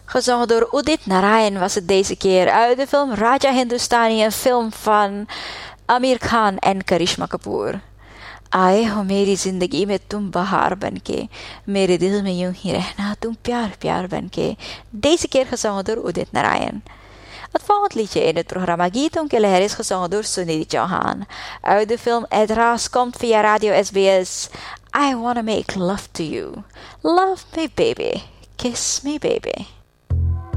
Gezongen door Udit Narayan was het deze keer uit de film Raja Hindustani, een film van Amir Khan en Karishma Kapoor. आए हो मेरी जिंदगी में तुम बहार बनके मेरे दिल में यूं ही रहना तुम प्यार प्यार बनके. Deze keer gezongen door Udit Narayan. Het volgende liedje in het programma Geeton Keller is gezongen door Sunidhi Chauhan. Uit de film Edras komt via Radio SBS. I wanna make love to you. Love me baby, kiss me baby.